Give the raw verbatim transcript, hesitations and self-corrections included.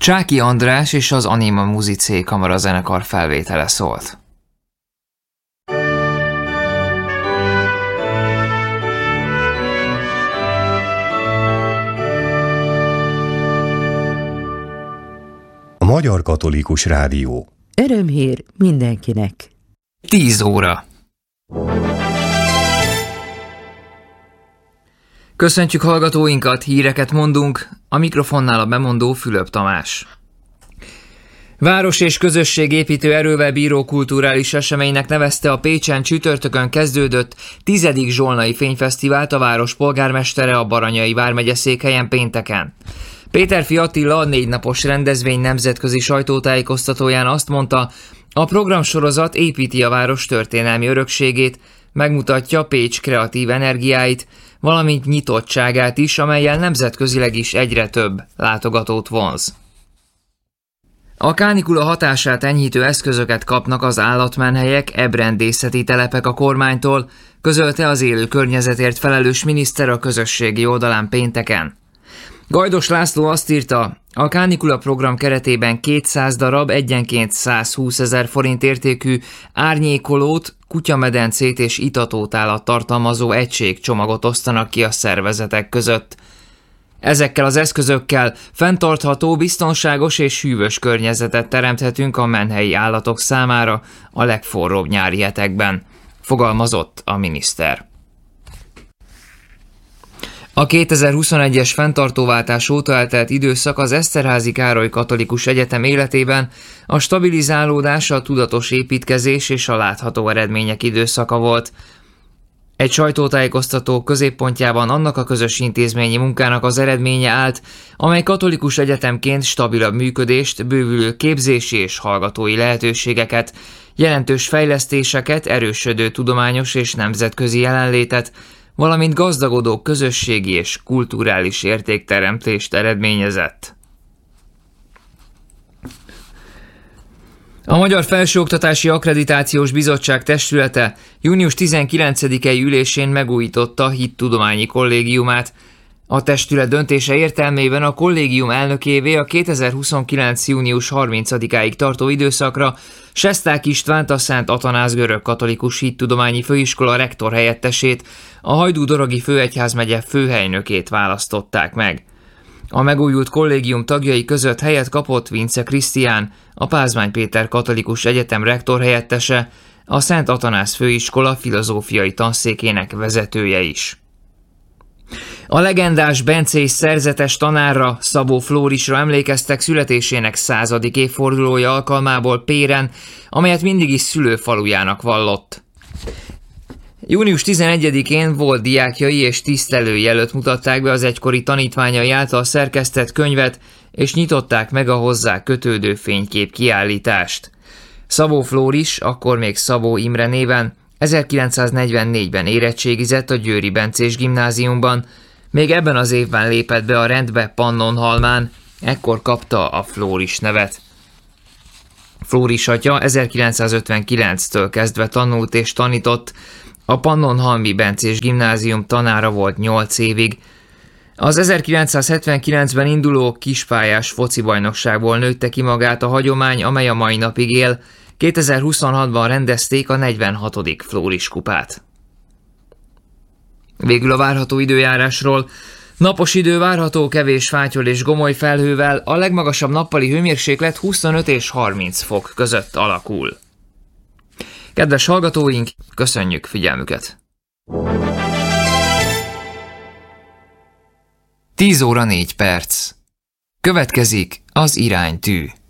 Csáky András és az Anima Musicé kamarazenekar felvétele szólt. A Magyar Katolikus Rádió. Örömhír mindenkinek. tíz óra. Köszöntjük hallgatóinkat, híreket mondunk, a mikrofonnál a bemondó Fülöp Tamás. Város- és közösségépítő erővel bíró kulturális eseménynek nevezte a Pécsen csütörtökön kezdődött tizedik Zsolnai Fényfesztivált a város polgármestere a Baranyai vármegyeszékhelyen pénteken. Péterfi Attila, a négy napos rendezvény nemzetközi sajtótájékoztatóján azt mondta, a programsorozat építi a város történelmi örökségét, megmutatja Pécs kreatív energiáit, valamint nyitottságát is, amellyel nemzetközileg is egyre több látogatót vonz. A kánikula hatását enyhítő eszközöket kapnak az állatmenhelyek, ebrendészeti telepek a kormánytól, közölte az élő környezetért felelős miniszter a közösségi oldalán pénteken. Gajdos László azt írta, a kánikula program keretében kétszáz darab, egyenként százhúszezer forint értékű árnyékolót, kutyamedencét és itatótálat tartalmazó egységcsomagot osztanak ki a szervezetek között. Ezekkel az eszközökkel fenntartható, biztonságos és hűvös környezetet teremthetünk a menhelyi állatok számára a legforróbb nyári hetekben, fogalmazott a miniszter. A kétezer-huszonegyes fenntartóváltás óta eltelt időszak az Eszterházy Károly Katolikus Egyetem életében a stabilizálódás, a tudatos építkezés és a látható eredmények időszaka volt. Egy sajtótájékoztató középpontjában annak a közös intézményi munkának az eredménye állt, amely katolikus egyetemként stabilabb működést, bővülő képzési és hallgatói lehetőségeket, jelentős fejlesztéseket, erősödő tudományos és nemzetközi jelenlétet, valamint gazdagodó közösségi és kulturális értékteremtést eredményezett. A Magyar Felsőoktatási Akkreditációs Bizottság testülete június tizenkilencedikei ülésén megújította a Hittudományi Kollégiumát. A testület döntése értelmében a kollégium elnökévé a kétezer-huszonkilenc. június harmincadikáig tartó időszakra Sesták Istvánt, a Szent Atanáz Görög-Katolikus Hittudományi Főiskola rektor helyettesét, a Hajdú-Doroghi Főegyházmegye főhelynökét választották meg. A megújult kollégium tagjai között helyet kapott Vince Krisztián, a Pázmány Péter Katolikus Egyetem rektor helyettese, a Szent Atanáz Főiskola filozófiai tanszékének vezetője is. A legendás bencés szerzetes tanárra, Szabó Flórisra emlékeztek születésének századik évfordulója alkalmából Péren, amelyet mindig is szülőfalujának vallott. június tizenegyedikén volt diákjai és tisztelői előtt mutatták be az egykori tanítványai által szerkesztett könyvet, és nyitották meg a hozzá kötődő fénykép kiállítást. Szabó Flóris, akkor még Szabó Imre néven, ezerkilencszáznegyvennégyben érettségizett a Győri Bencés Gimnáziumban, még ebben az évben lépett be a rendbe Pannonhalmán, ekkor kapta a Flóris nevet. Flóris atya ezerkilencszázötvenkilenctől kezdve tanult és tanított, a Pannonhalmi Bencés Gimnázium tanára volt nyolc évig. Az ezerkilencszázhetvenkilencben induló kispályás focibajnokságból nőtte ki magát a hagyomány, amely a mai napig él. kétezer-huszonhatban rendezték a negyvenhatodik Flóris kupát. Végül a várható időjárásról. Napos idő várható, kevés fátyol és gomoly felhővel, a legmagasabb nappali hőmérséklet huszonöt és harminc fok között alakul. Kedves hallgatóink, köszönjük figyelmüket! tíz óra négy perc. Következik az iránytű.